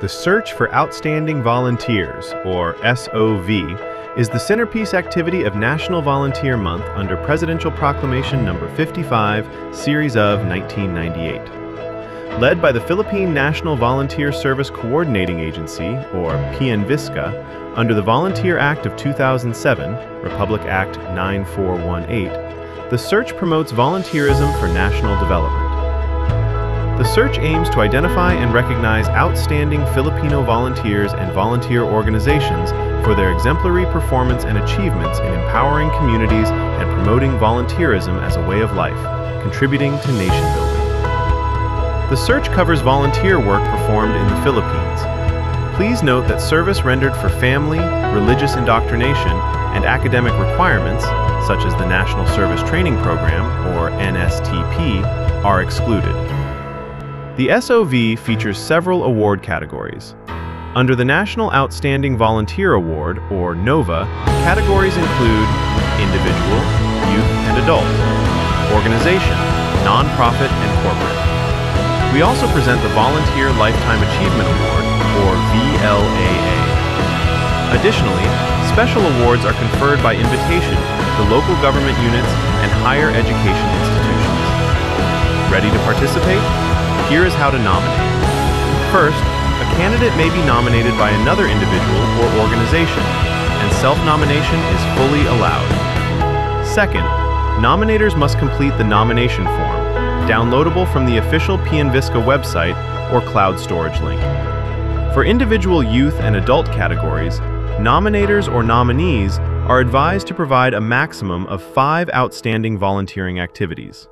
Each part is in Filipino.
The Search for Outstanding Volunteers, or SOV, is the centerpiece activity of National Volunteer Month under Presidential Proclamation No. 55, Series of 1998. Led by the Philippine National Volunteer Service Coordinating Agency, or PNVSCA, under the Volunteer Act of 2007, Republic Act 9418, the search promotes volunteerism for national development. The search aims to identify and recognize outstanding Filipino volunteers and volunteer organizations for their exemplary performance and achievements in empowering communities and promoting volunteerism as a way of life, contributing to nation building. The search covers volunteer work performed in the Philippines. Please note that service rendered for family, religious indoctrination, and academic requirements, such as the National Service Training Program, or NSTP, are excluded. The SOV features several award categories. Under the National Outstanding Volunteer Award, or NOVA, categories include Individual, Youth and Adult, Organization, Nonprofit and Corporate. We also present the Volunteer Lifetime Achievement Award, or VLAA. Additionally, special awards are conferred by invitation to local government units and higher education institutions. Ready to participate? Here is how to nominate. First, a candidate may be nominated by another individual or organization, and self-nomination is fully allowed. Second, nominators must complete the nomination form, downloadable from the official PNVSCA website or cloud storage link. For individual youth and adult categories, nominators or nominees are advised to provide a maximum of 5 outstanding volunteering activities.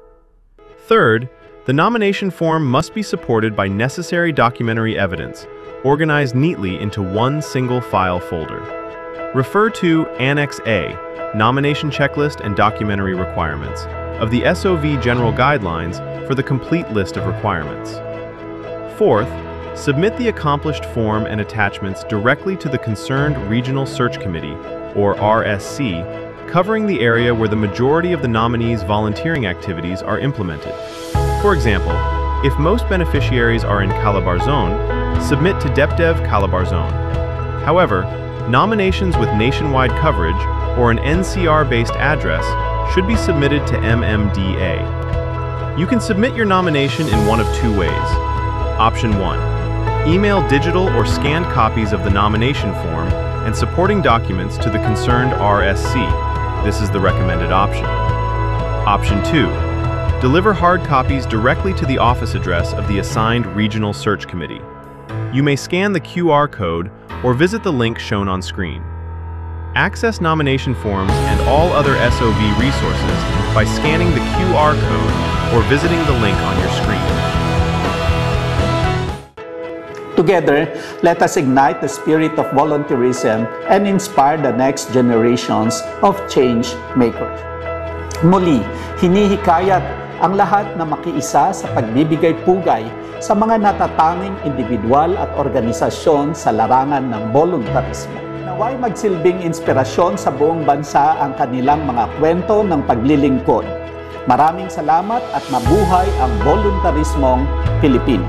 Third, the nomination form must be supported by necessary documentary evidence, organized neatly into one single file folder. Refer to Annex A, Nomination Checklist and Documentary Requirements, of the SOV General Guidelines for the complete list of requirements. Fourth, submit the accomplished form and attachments directly to the concerned Regional Search Committee, or RSC, covering the area where the majority of the nominees' volunteering activities are implemented. For example, if most beneficiaries are in Calabarzon, submit to DepDev Calabarzon. However, nominations with nationwide coverage or an NCR-based address should be submitted to MMDA. You can submit your nomination in one of 2 ways. Option 1. Email digital or scanned copies of the nomination form and supporting documents to the concerned RSC. This is the recommended option. Option 2. Deliver hard copies directly to the office address of the assigned Regional Search Committee. You may scan the QR code or visit the link shown on screen. Access nomination forms and all other SOV resources by scanning the QR code or visiting the link on your screen. Together, let us ignite the spirit of volunteerism and inspire the next generations of change makers. Muli, hinihikayat ang lahat na makiisa sa pagbibigay pugay sa mga natatanging individual at organisasyon sa larangan ng voluntarismo. Naway magsilbing inspirasyon sa buong bansa ang kanilang mga kwento ng paglilingkod. Maraming salamat at mabuhay ang voluntarismong Pilipino.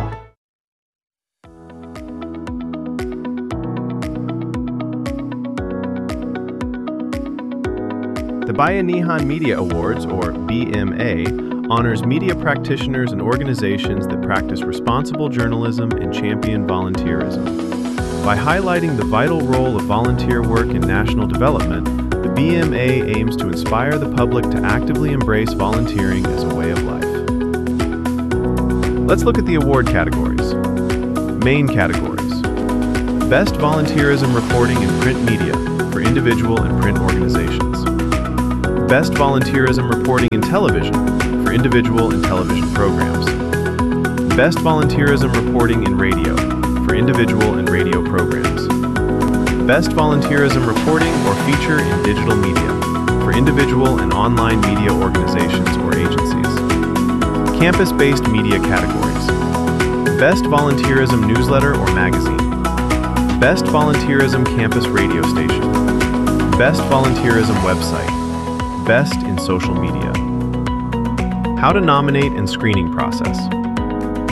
The Bayanihan Media Awards, or BMA, honors media practitioners and organizations that practice responsible journalism and champion volunteerism. By highlighting the vital role of volunteer work in national development, the BMA aims to inspire the public to actively embrace volunteering as a way of life. Let's look at the award categories. Main categories. Best Volunteerism Reporting in Print Media for individual and print organizations. Best Volunteerism Reporting in Television for individual and television programs. Best Volunteerism Reporting in Radio for individual and radio programs. Best Volunteerism Reporting or Feature in Digital Media for individual and online media organizations or agencies. Campus-based media categories. Best Volunteerism Newsletter or Magazine. Best Volunteerism Campus Radio Station. Best Volunteerism Website. Best in Social Media. How to nominate and screening process.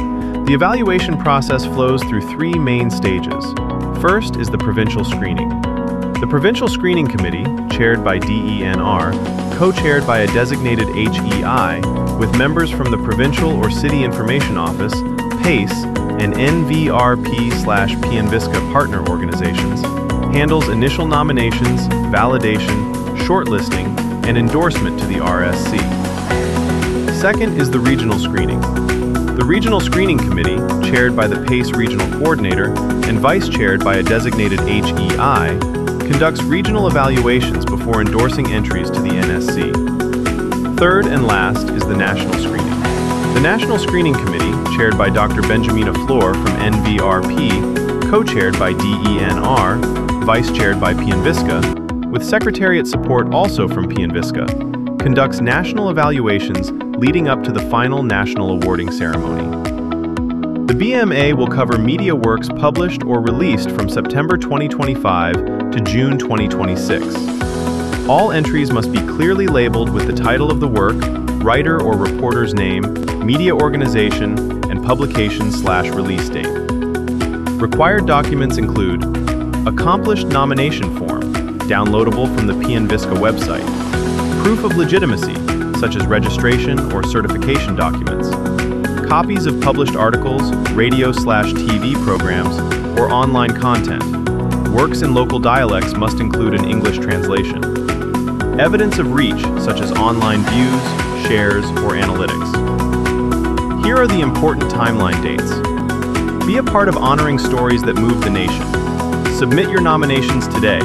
The evaluation process flows through three main stages. First is the provincial screening. The Provincial Screening Committee, chaired by DENR, co-chaired by a designated HEI, with members from the Provincial or City Information Office, PACE, and NVRP/PNVISCA partner organizations, handles initial nominations, validation, shortlisting, and endorsement to the RSC. Second is the regional screening. The Regional Screening Committee, chaired by the PACE Regional Coordinator and vice-chaired by a designated HEI, conducts regional evaluations before endorsing entries to the NSC. Third and last is the national screening. The National Screening Committee, chaired by Dr. Benjamina Flor from NVRP, co-chaired by DENR, vice-chaired by PNVISCA, with secretariat support also from PNVISCA, conducts national evaluations leading up to the final national awarding ceremony. The BMA will cover media works published or released from September 2025 to June 2026. All entries must be clearly labeled with the title of the work, writer or reporter's name, media organization, and publication/release date. Required documents include accomplished nomination form, downloadable from the PNVISCA website, proof of legitimacy, such as registration or certification documents, copies of published articles, radio/TV programs, or online content. Works in local dialects must include an English translation. Evidence of reach, such as online views, shares, or analytics. Here are the important timeline dates. Be a part of honoring stories that move the nation. Submit your nominations today.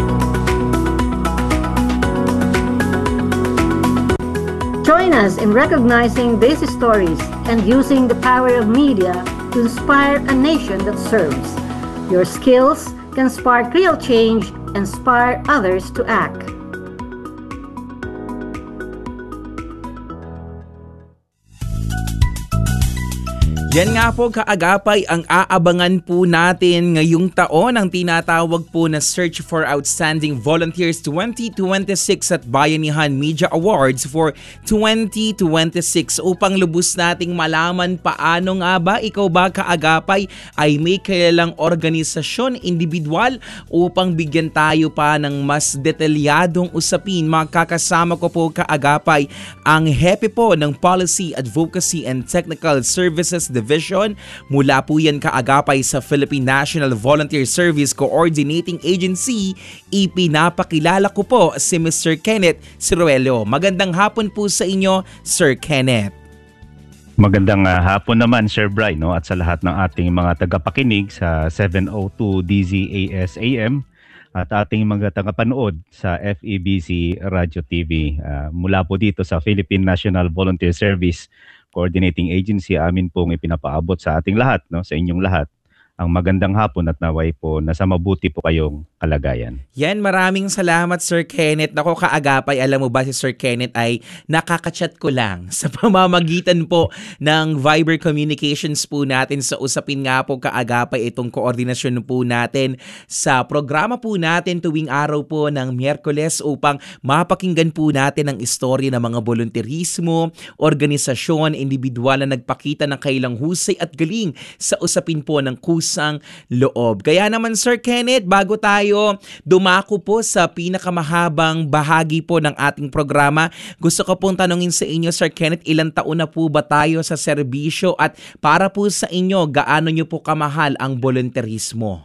Join us in recognizing these stories and using the power of media to inspire a nation that serves. Your skills can spark real change and inspire others to act. Yan nga po kaagapay ang aabangan po natin ngayong taon ang tinatawag po na Search for Outstanding Volunteers 2026 at Bayanihan Media Awards for 2026 upang lubos nating malaman paano nga ba ikaw ba kaagapay ay may kilalang organisasyon, individual upang bigyan tayo pa ng mas detalyadong usapin. Makakasama ko po kaagapay ang hepe po ng Policy, Advocacy and Technical Services Division. Mula po yan kaagapay sa Philippine National Volunteer Service Coordinating Agency. Ipinapakilala ko po si Mr. Kenneth Ciruelo. Magandang hapon po sa inyo, Sir Kenneth. Magandang hapon naman, Sir Brian, no? At sa lahat ng ating mga tagapakinig sa 702 DZAS AM at ating mga tagapanood sa FEBC Radio TV. Mula po dito sa Philippine National Volunteer Service Coordinating Agency, amin pong ipinapaabot sa ating lahat, no, sa inyong lahat, ang magandang hapon at naway po nasa mabuti po kayong kalagayan. Yan, maraming salamat Sir Kenneth. Nako kaagapay, alam mo ba si Sir Kenneth ay nakakachat ko lang sa pamamagitan po ng Viber Communications po natin sa usapin nga po kaagapay itong koordinasyon po natin sa programa po natin tuwing araw po ng Miyerkules upang mapakinggan po natin ang istorya ng mga volunteerismo, organisasyon, individual na nagpakita ng kailang husay at galing sa usapin po ng kusang loob. Kaya naman Sir Kenneth, bago tayo dumako po sa pinakamahabang bahagi po ng ating programa, gusto ko pong tanungin sa inyo Sir Kenneth, ilang taon na po ba tayo sa serbisyo at para po sa inyo, gaano nyo po kamahal ang volunteerismo?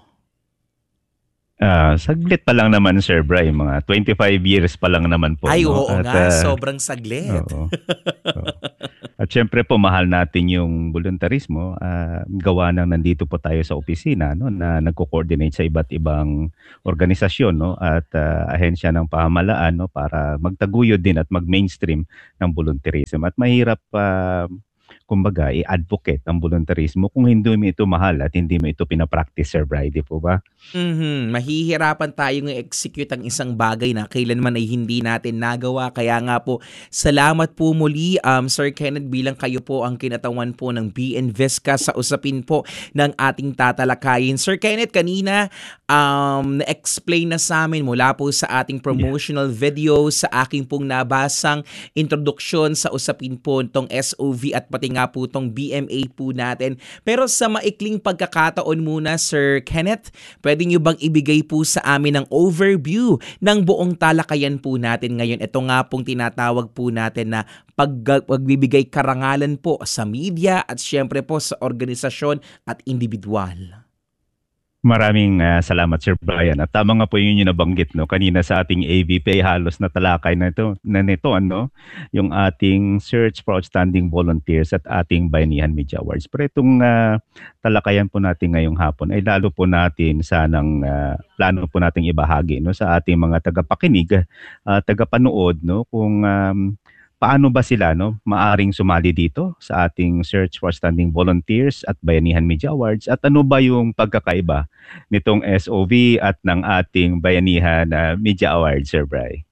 Saglit pa lang naman Sir Brian, mga 25 years pa lang naman po. Ay, no? oo nga, sobrang saglit. Oo. At syempre po, mahal natin yung voluntarismo. Gawa nang nandito po tayo sa opisina, no, na nagko-coordinate sa iba't ibang organisasyon, no, at ahensya ng pamahalaan, no, para magtaguyod din at mag-mainstream ng volunteerism. At mahirap kumbaga, i-advocate ang voluntarismo kung hindi mo ito mahal at hindi mo ito pinapractice, Sir Brady, po ba? Mahihirapan tayong i-execute ang isang bagay na kailanman ay hindi natin nagawa. Kaya nga po, salamat po muli, Sir Kenneth, bilang kayo po ang kinatawan po ng PNVISCA sa usapin po ng ating tatalakayin. Sir Kenneth, kanina na-explain na sa amin mula po sa ating promotional video, sa aking pong nabasang introduction sa usapin po itong SOV at pati nga nga po tong BMA po natin. Pero sa maikling pagkakataon muna, Sir Kenneth, pwede nyo bang ibigay po sa amin ang overview ng buong talakayan po natin ngayon? Ito nga pong tinatawag po natin na pagbibigay karangalan po sa media at syempre po sa organisasyon at individual. Maraming salamat, Sir Brian. At tama nga po yung nabanggit no kanina sa ating AVP, halos na talakay na nito ano, yung ating Search for Outstanding Volunteers at ating Bayanihan Media Awards. Pero itong talakayan po natin ngayong hapon ay lalo po natin sanang plano po nating ibahagi no sa ating mga tagapakinig, tagapanood no kung paano ba sila no maaring sumali dito sa ating Search for Outstanding Volunteers at Bayanihan Media Awards, at ano ba yung pagkakaiba nitong SOV at ng ating Bayanihan Media Awards, Sir Bry?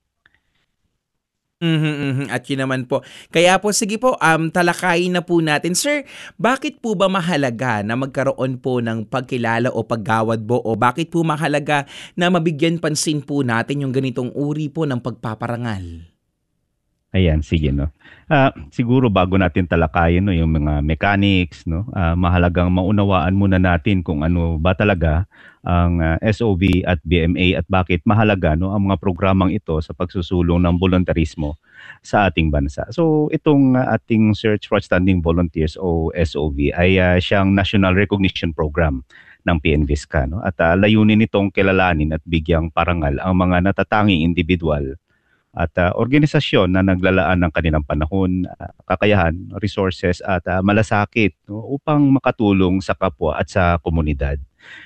At yun naman po. Kaya po sige po, talakayin na po natin. Sir, bakit po ba mahalaga na magkaroon po ng pagkilala o paggawad po, o bakit po mahalaga na mabigyan pansin po natin yung ganitong uri po ng pagpaparangal? Ayan, sige no. Siguro bago natin talakayin no yung mga mechanics no, mahalagang maunawaan muna natin kung ano ba talaga ang SOV at BMA at bakit mahalaga no ang mga programang ito sa pagsusulong ng voluntarismo sa ating bansa. So itong ating Search for Outstanding Volunteers o SOV ay siyang National Recognition Program ng PNVISCA no, at layunin nitong kilalanin at bigyang parangal ang mga natatanging individual at organisasyon na naglalaan ng kanilang panahon, kakayahan, resources at malasakit no, upang makatulong sa kapwa at sa komunidad.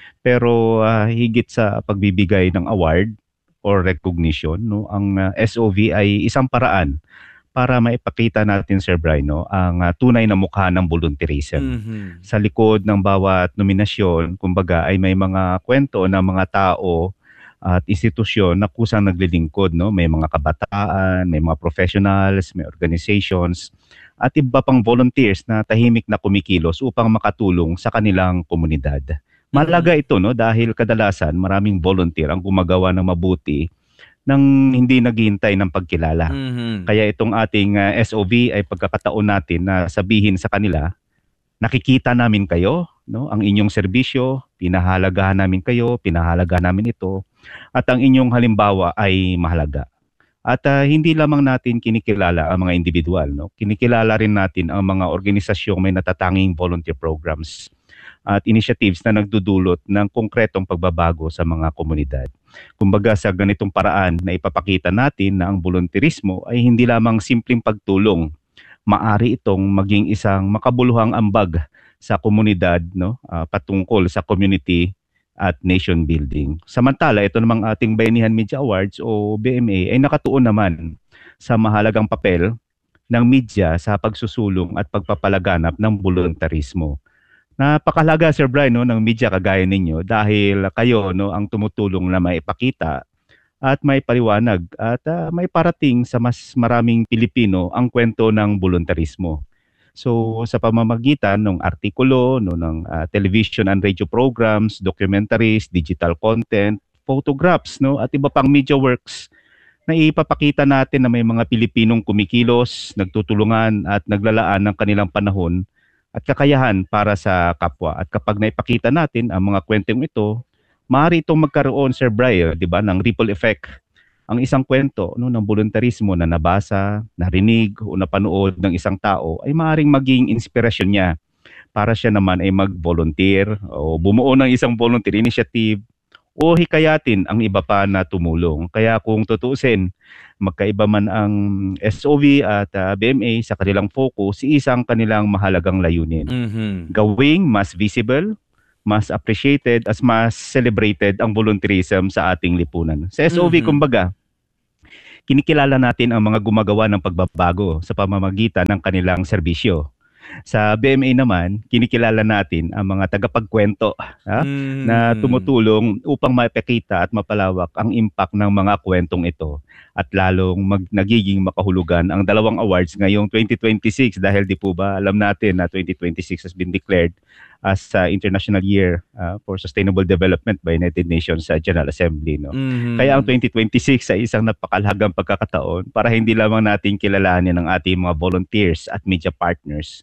Pero higit sa pagbibigay ng award or recognition, no, ang SOV ay isang paraan para maipakita natin, Sir Brian, no, ang tunay na mukha ng volunteerism. Sa likod ng bawat nominasyon, kumbaga ay may mga kwento ng mga tao at institusyon na kusang naglilingkod, no? May mga kabataan, may mga professionals, may organizations, at iba pang volunteers na tahimik na kumikilos upang makatulong sa kanilang komunidad. Mahalaga ito no dahil kadalasan maraming volunteer ang gumagawa ng mabuti nang hindi naghihintay ng pagkilala. Kaya itong ating SOV ay pagkakataon natin na sabihin sa kanila, nakikita namin kayo, no? Ang inyong serbisyo, pinahalagahan namin kayo, pinahalagahan namin ito, at ang inyong halimbawa ay mahalaga. At hindi lamang natin kinikilala ang mga individual, no? Kinikilala rin natin ang mga organisasyong may natatanging volunteer programs at initiatives na nagdudulot ng konkretong pagbabago sa mga komunidad. Kumbaga sa ganitong paraan na ipapakita natin na ang volunteerismo ay hindi lamang simpleng pagtulong, maari itong maging isang makabuluhang ambag sa komunidad no, patungkol sa community at nation building. Samantala, ito namang ating Bayanihan Media Awards o BMA ay nakatuon naman sa mahalagang papel ng media sa pagsusulong at pagpapalaganap ng voluntarismo. Napakahalaga, Sir Brian, no, ng media kagaya ninyo dahil kayo no, ang tumutulong na maipakita at may paliwanag at may parating sa mas maraming Pilipino ang kwento ng voluntarismo. So sa pamamagitan ng artikulo, no, ng television and radio programs, documentaries, digital content, photographs, no, at iba pang media works, na ipapakita natin na may mga Pilipinong kumikilos, nagtutulungan at naglalaan ng kanilang panahon at kakayahan para sa kapwa. At kapag naipakita natin ang mga kwentong ito, maaari itong magkaroon, Sir Brian, di ba, ng ripple effect. Ang isang kwento no, ng voluntarismo na nabasa, narinig o napanood ng isang tao ay maaaring maging inspirasyon niya para siya naman ay mag-volunteer o bumuo ng isang volunteer initiative o hikayatin ang iba pa na tumulong. Kaya kung tutuusin, magkaiba man ang SOV at BMA sa kanilang focus, isang kanilang mahalagang layunin. Gawing mas visible, mas appreciated, as mas celebrated ang volunteerism sa ating lipunan. Sa SOV, kumbaga, kinikilala natin ang mga gumagawa ng pagbabago sa pamamagitan ng kanilang serbisyo. Sa BMA naman, kinikilala natin ang mga tagapagkwento na tumutulong upang maipakita at mapalawak ang impact ng mga kwentong ito at lalong nagiging makahulugan ang dalawang awards ngayong 2026 dahil di po ba alam natin na 2026 has been declared as International Year for Sustainable Development by United Nations General Assembly. No? Kaya ang 2026 ay isang napakalagang pagkakataon para hindi lamang natin kilalanin ang ating mga volunteers at media partners,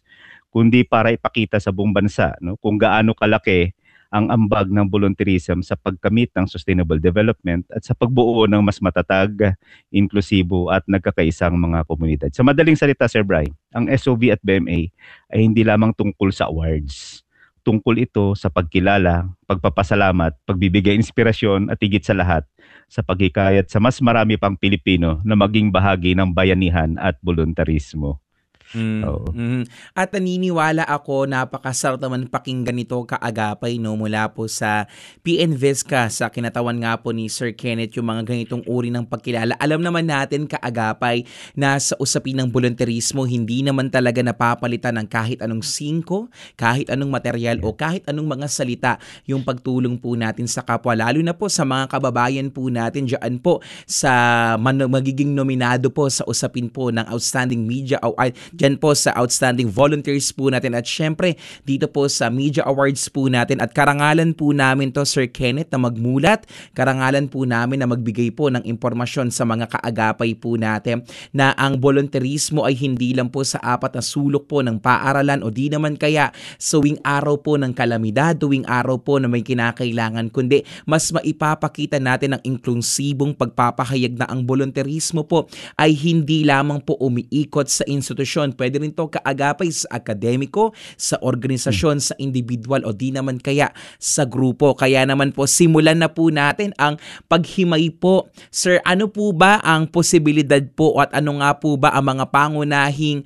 kundi para ipakita sa buong bansa, no, kung gaano kalaki ang ambag ng volunteerism sa pagkamit ng sustainable development at sa pagbuo ng mas matatag, inklusibo at nagkakaisang mga komunidad. Sa madaling salita, Sir Bry, ang SOV at BMA ay hindi lamang tungkol sa awards. Tungkol ito sa pagkilala, pagpapasalamat, pagbibigay inspirasyon at higit sa lahat sa paghikayat sa mas marami pang Pilipino na maging bahagi ng bayanihan at voluntarismo. Oo. At naniniwala ako, napakasarap naman pakinggan ito kaagapay, no, mula po sa PNVISCA, sa kinatawan nga po ni Sir Kenneth, yung mga ganitong uri ng pagkilala. Alam naman natin kaagapay na sa usapin ng volunteerismo, hindi naman talaga napapalitan ng kahit anong singko, kahit anong material o kahit anong mga salita yung pagtulong po natin sa kapwa, lalo na po sa mga kababayan po natin dyan po sa magiging nominado po sa usapin po ng Outstanding Media Award, dyan po sa Outstanding Volunteers po natin, at syempre dito po sa Media Awards po natin. At karangalan po namin to, Sir Kenneth, na magmulat, karangalan po namin na magbigay po ng impormasyon sa mga kaagapay po natin na ang volunteerismo ay hindi lang po sa apat na sulok po ng paaralan o di naman kaya tuwing araw po ng kalamidad, tuwing araw po na may kinakailangan, kundi mas maipapakita natin ang inklusibong pagpapahayag na ang volunteerismo po ay hindi lamang po umiikot sa institusyon. Pwede rin to kaagapay sa akademiko, sa organisasyon, sa individual o di naman kaya sa grupo. Kaya naman po, simulan na po natin ang paghimay po. Sir, ano po ba ang posibilidad po at ano nga po ba ang mga pangunahing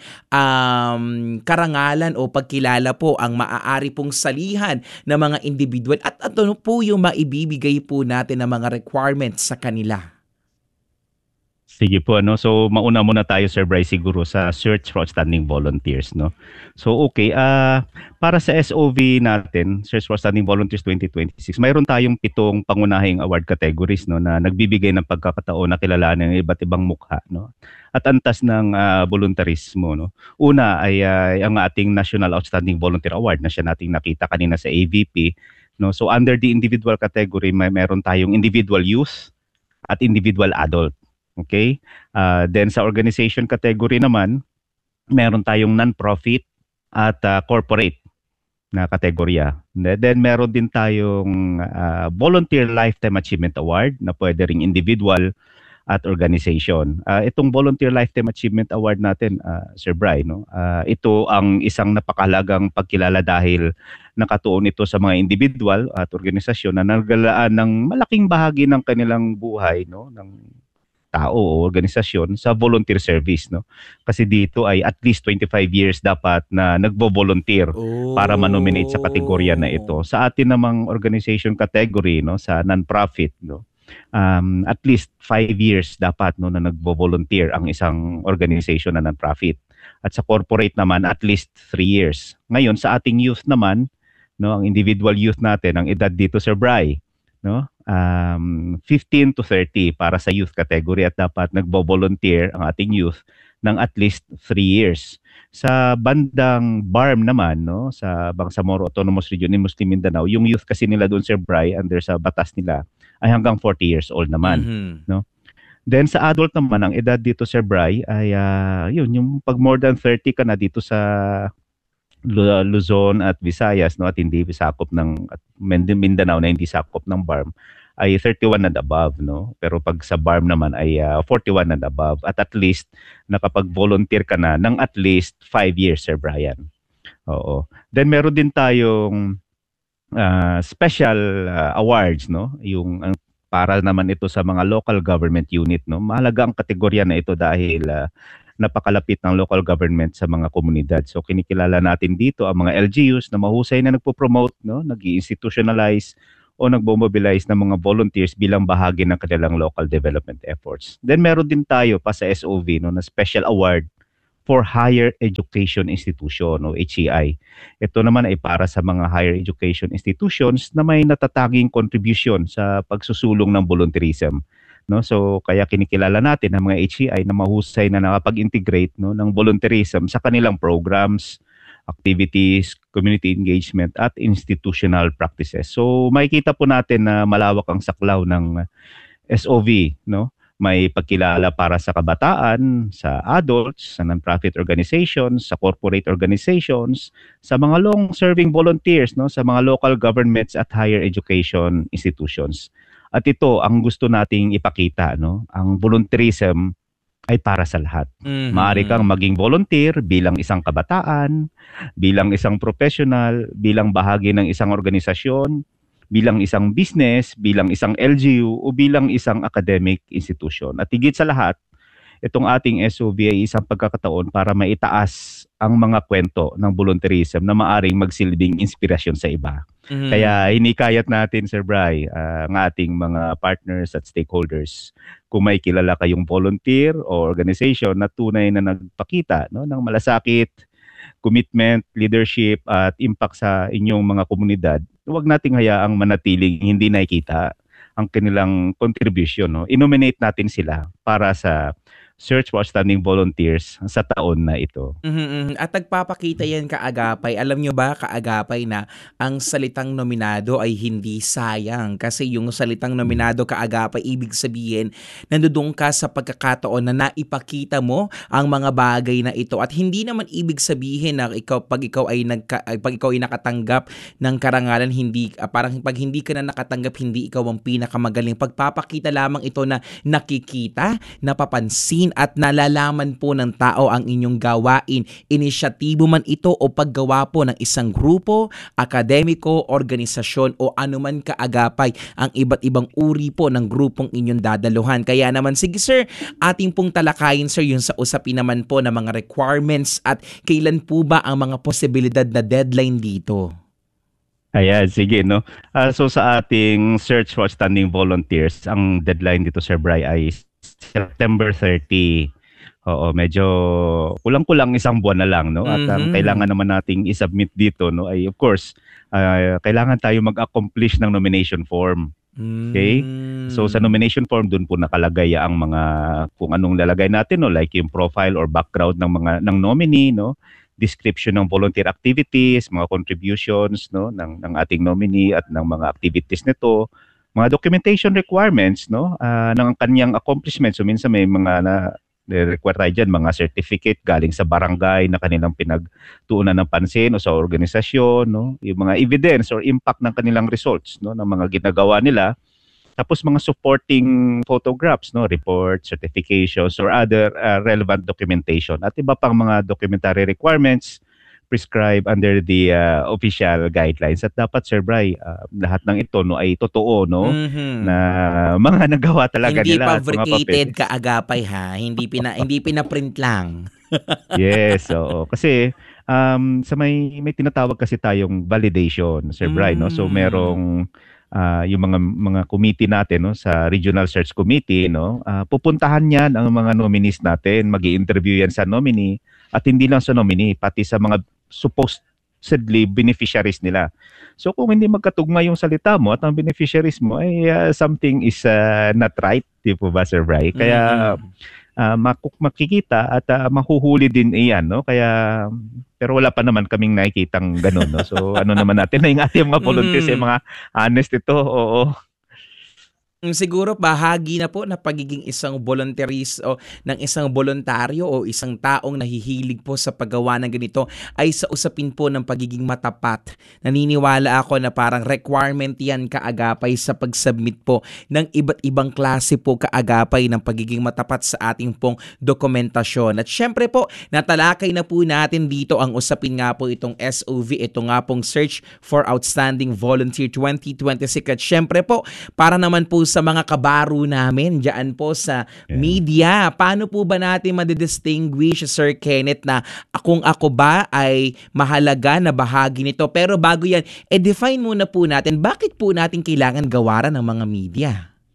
karangalan o pagkilala po ang maaari pong salihan ng mga individual, at ano po yung maibibigay po natin ng mga requirements sa kanila? Sige po, ano. So mauna muna tayo, Sir Bryce, siguro sa search for outstanding volunteers, no. So okay, para sa SOV natin, Search for Outstanding Volunteers 2026, mayroon tayong 7 pangunahing award categories, no, na nagbibigay ng pagkakataon na kilalanin ng iba't ibang mukha, no, at antas ng voluntarismo, no. Una ay ang ating National Outstanding Volunteer Award na siya nating nakita kanina sa AVP, no. So under the individual category, meron tayong individual youth at individual adult. Okay? Then sa organization category naman, meron tayong non-profit at corporate na kategorya. Then meron din tayong Volunteer Lifetime Achievement Award na pwede ring individual at organization. Itong Volunteer Lifetime Achievement Award natin, Sir Bry, no? Ito ang isang napakahalagang pagkilala dahil nakatuon ito sa mga individual at organisasyon na naglalaan ng malaking bahagi ng kanilang buhay, no, ng tao o organisasyon sa volunteer service, no. Kasi dito ay at least 25 years dapat na nagvo-volunteer para manominate sa kategorya na ito. Sa atin namang organization category, no, sa non-profit, no, at least 5 years dapat, no, na nagvo-volunteer ang isang organization na non-profit. At sa corporate naman at least 3 years. Ngayon sa ating youth naman, no, ang individual youth natin, ang edad dito, Sir Bry, no, 15 to 30 para sa youth category, at dapat nagbo-volunteer ang ating youth ng at least 3 years. Sa bandang BARM naman, no, sa Bangsamoro Autonomous Region in Muslim Mindanao, yung youth kasi nila doon, Sir Bry, under sa batas nila ay hanggang 40 years old naman, no. Then sa adult naman, ang edad dito, Sir Bry, ay yun, yung pag more than 30 ka na dito sa Luzon at Visayas, no, at hindi sakop ng Mindanao na hindi sakop ng BARM, ay 31 and above, no. Pero pag sa BARM naman ay 41 and above, at least nakapag-volunteer ka na ng at least 5 years, Sir Brian. Oo. Then meron din tayong special awards, no. Yung para naman ito sa mga local government unit, no. Mahalaga ang kategorya na ito dahil napakalapit ng local government sa mga komunidad. So kinikilala natin dito ang mga LGUs na mahusay na nagpo-promote, no, nag-institutionalize o nagbo-mobilize ng mga volunteers bilang bahagi ng kanilang local development efforts. Then meron din tayo pa sa SOV, no, na special award for higher education institution, o HEI. Ito naman ay para sa mga higher education institutions na may natatanging contribution sa pagsusulong ng volunteerism, no. So kaya kinikilala natin ang mga HEI na mahusay na nakapag-integrate, no, ng volunteerism sa kanilang programs, activities, community engagement at institutional practices. So makikita po natin na malawak ang saklaw ng SOV, no. May pagkilala para sa kabataan, sa adults, sa non-profit organizations, sa corporate organizations, sa mga long-serving volunteers, no, sa mga local governments at higher education institutions. At ito ang gusto nating ipakita, no, ang volunteerism ay para sa lahat. Maaari kang maging volunteer bilang isang kabataan, bilang isang professional, bilang bahagi ng isang organisasyon, bilang isang business, bilang isang LGU o bilang isang academic institution. At higit sa lahat, itong ating SOV ay isang pagkakataon para maitaas ang mga kwento ng volunteerism na maaring magsilbing inspirasyon sa iba. Kaya hinikayat natin, Sir Bri, ang ating mga partners at stakeholders, kung may kilala kayong volunteer o organization na tunay na nagpakita, no, ng malasakit, commitment, leadership at impact sa inyong mga komunidad, huwag nating hayaang manatiling hindi nakikita ang kanilang contribution. No? I-nominate natin sila para sa Search for Outstanding Volunteers sa taon na ito. At nagpapakita yan, Kaagapay. Alam nyo ba, Kaagapay, na ang salitang nominado ay hindi sayang. Kasi yung salitang nominado, Kaagapay, ibig sabihin, nandudong ka sa pagkakataon na naipakita mo ang mga bagay na ito. At hindi naman ibig sabihin na pag ikaw ay nakatanggap ng karangalan, parang pag hindi ka na nakatanggap, hindi ikaw ang pinakamagaling. Pagpapakita lamang ito na nakikita, napapansin, at nalalaman po ng tao ang inyong gawain, inisyatibo man ito o paggawa po ng isang grupo, akademiko, organisasyon o anuman, Kaagapay, ang iba't ibang uri po ng grupong inyong dadaluhan. Kaya naman, sige sir, ating pong talakayin sir yung sa usapin naman po ng mga requirements at kailan po ba ang mga posibilidad na deadline dito? Ayan, sige, no. So sa ating Search for Outstanding Volunteers, ang deadline dito, Sir Bri, ay September 30. Oo, medyo kulang-kulang isang buwan na lang, no? At ang kailangan naman nating i-submit dito, no, ay of course, kailangan tayo mag-accomplish ng nomination form. Okay? So sa nomination form doon po nakalagay ang mga kung anong lalagay natin, no, like yung profile or background ng nominee, no? Description ng volunteer activities, mga contributions, no, ng ating nominee at ng mga activities nito, mga documentation requirements, no, ng kanyang accomplishments. So minsan may mga require tayo dyan, mga certificate galing sa barangay na kanilang pinagtuunan ng pansin o sa organisasyon, no, yung mga evidence or impact ng kanilang results, no, ng mga ginagawa nila. Tapos mga supporting photographs, no, reports, certifications, or other relevant documentation. At iba pang mga documentary requirements prescribed under the official guidelines. At dapat, Sir Bri, lahat ng ito, no, ay totoo, no, na mga nagawa talaga hindi nila. Hindi fabricated, Kaagapay, ha? Hindi pinaprint lang. Yes, oo. Kasi sa may tinatawag kasi tayong validation, Sir Bri, no? So merong yung mga committee natin, no, sa Regional Search Committee, no, pupuntahan yan ang mga nominees natin, magi-interview yan sa nominee, at hindi lang sa nominee, pati sa mga supposedly beneficiaries nila. So kung hindi magkatugma yung salita mo at ang beneficiaries mo, ay something is not right, di po ba, Sir Bri? Kaya makikita at mahuhuli din iyan, no? Kaya pero wala pa naman kaming nakikitang gano'n, no? So ano naman natin na yung ating mga volunteers ay mga honest ito, oo. Siguro bahagi na po na pagiging isang volunteerist o ng isang voluntaryo o isang taong nahihilig po sa paggawa ng ganito ay sa usapin po ng pagiging matapat. Naniniwala ako na parang requirement yan, Kaagapay, sa pag-submit po ng iba't ibang klase po, Kaagapay, ng pagiging matapat sa ating pong dokumentasyon. At syempre po, natalakay na po natin dito ang usapin nga po itong SOV, ito nga pong Search for Outstanding Volunteer 2026. At syempre po, para naman po sa mga kabaro namin dyan po sa media, paano po ba natin madidistinguish, Sir Kenneth, na kung ako ba ay mahalaga na bahagi nito? Pero bago yan, define muna po natin, bakit po natin kailangan gawaran ng mga media?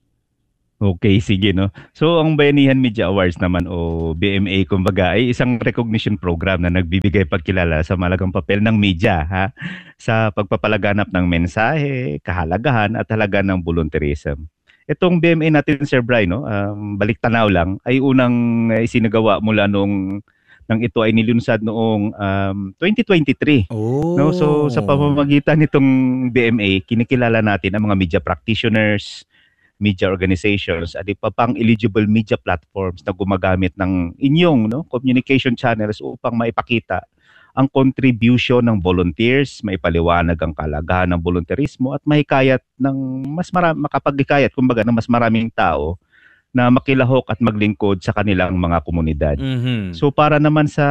Okay, sige, no. So ang Bayanihan Media Awards naman o BMA kumbaga ay isang recognition program na nagbibigay pagkilala sa mahalagang papel ng media, ha, sa pagpapalaganap ng mensahe, kahalagahan at halaga ng volunteerism. Itong BMA natin, Sir Bri, no, balik tanaw lang, ay unang isinagawa mula nang ito ay nilunsad noong 2023. Oh. No, so sa pamamagitan nitong BMA, kinikilala natin ang mga media practitioners, media organizations at iba pang eligible media platforms na gumagamit ng inyong communication channels upang maipakita ang contribution ng volunteers, maipaliwanag ang kalagahan ng volunteerismo at mahikayat ng makapag-hikayat kumbaga ng mas maraming tao na makilahok at maglingkod sa kanilang mga komunidad. So para naman sa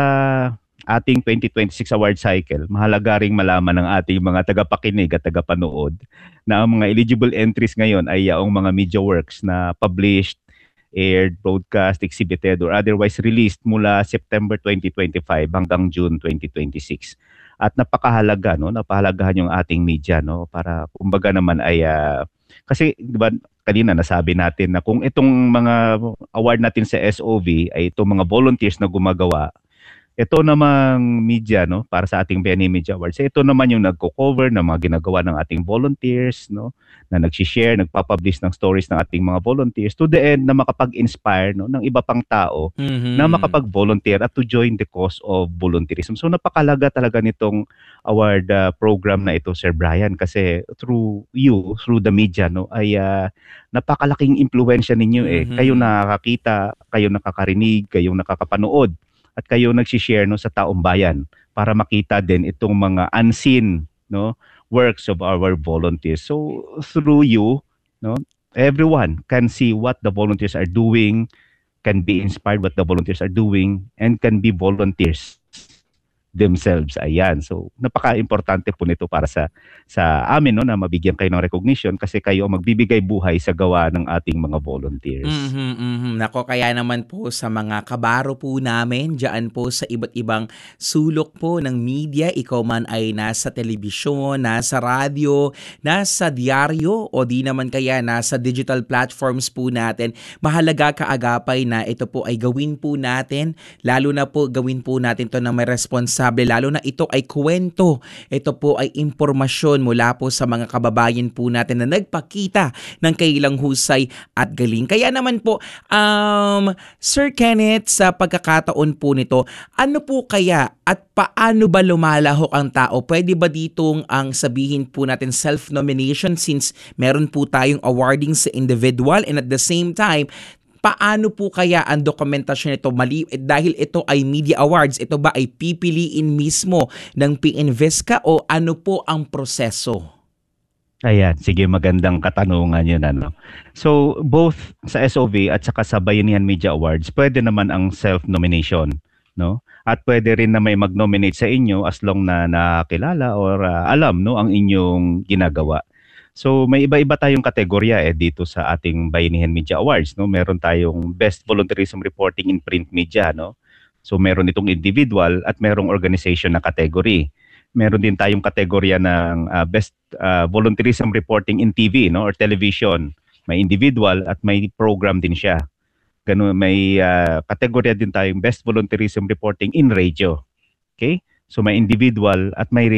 ating 2026 award cycle, mahalaga ring malaman ng ating mga tagapakinig at tagapanood na ang mga eligible entries ngayon ay yaong mga media works na published, aired, broadcast, exhibited, or otherwise released mula September 2025 hanggang June 2026. At napakahalaga, napahalagahan yung ating media, para kumbaga naman ay, kasi diba, kanina nasabi natin na kung itong mga award natin sa SOV ay itong mga volunteers na gumagawa, ito namang media para sa ating BNA Media Awards. Ito naman yung nagko-cover ng mga ginagawa ng ating volunteers, na nagsi-share, nagpapublish ng stories ng ating mga volunteers to the end na makapag-inspire ng iba pang tao na makapag-volunteer at to join the cause of volunteerism. So napakalaga talaga nitong award program na ito, Sir Brian, kasi through the media ay napakalaking impluwensya ninyo Kayo nakakita, kayo nakakarinig, kayo nakakapanood at kayo nagsishare sa taong bayan para makita din itong mga unseen works of our volunteers. So through you, everyone can see what the volunteers are doing, can be inspired what the volunteers are doing, and can be volunteers themselves. Ayan. So napaka-importante po nito para sa amin na mabigyan kayo ng recognition kasi kayo ang magbibigay buhay sa gawa ng ating mga volunteers. Nako, kaya naman po sa mga kabaro po namin diyan po sa iba't ibang sulok po ng media, ikaw man ay nasa telebisyon, nasa radyo, nasa diaryo o di naman kaya nasa digital platforms po natin, mahalaga kaagapay na ito po ay gawin po natin, lalo na po gawin po natin to na may responsibilidad, lalo na ito ay kwento. Ito po ay impormasyon mula po sa mga kababayan po natin na nagpakita ng kailang husay at galing. Kaya naman po, Sir Kenneth, sa pagkakataon po nito, ano po kaya at paano ba lumalahok ang tao? Pwede ba ditong ang sabihin po natin self-nomination since meron po tayong awarding sa individual, and at the same time, paano po kaya ang dokumentasyon nito? Dahil ito ay media awards, ito ba ay pipiliin mismo ng PINVISCA o ano po ang proseso? Ayan, sige, magandang katanungan yun. So both sa SOV at saka sa Bayanihan Media Awards, pwede naman ang self-nomination. At pwede rin na may mag-nominate sa inyo as long na nakakilala or alam ang inyong ginagawa. So may iba-iba tayong kategorya dito sa ating Bayanihan Media Awards. Meron tayong Best Volunteerism Reporting in Print Media. So meron itong individual at merong organization na category. Meron din tayong kategorya ng Best Volunteerism Reporting in TV or television. May individual at may program din siya. Ganun, may kategorya din tayong Best Volunteerism Reporting in Radio. Okay? So may individual at may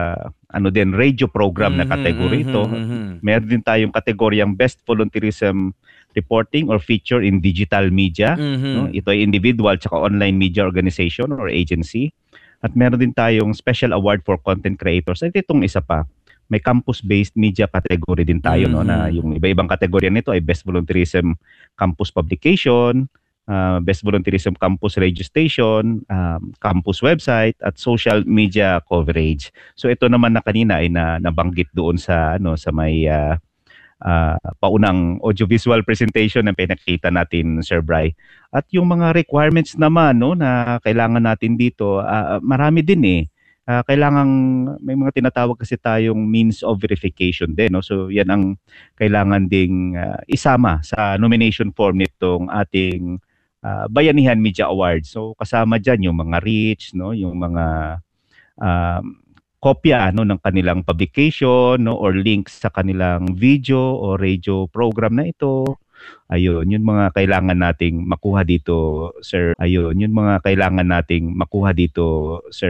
radio program na kategory ito. Meron din tayong kategoryang Best Volunteerism Reporting or Feature in Digital Media. Ito ay individual tsaka online media organization or agency. At meron din tayong Special Award for Content Creators. At itong isa pa, may campus-based media category din tayo na yung iba-ibang kategorya nito ay Best Volunteerism Campus Publication, Best Volunteerism Campus Radio Station, campus website at social media coverage. So ito naman na kanina ay nabanggit doon sa sa may paunang audiovisual presentation na pinakita natin, Sir Bry. At yung mga requirements naman na kailangan natin dito, marami din kailangan may mga tinatawag kasi tayong means of verification din. So yan ang kailangan ding isama sa nomination form nitong ating Bayanihan Media Awards. So kasama dyan yung mga reach, yung mga kopya ng kanilang publication or links sa kanilang video o radio program na ito. Ayun, yun mga kailangan nating makuha dito, Sir.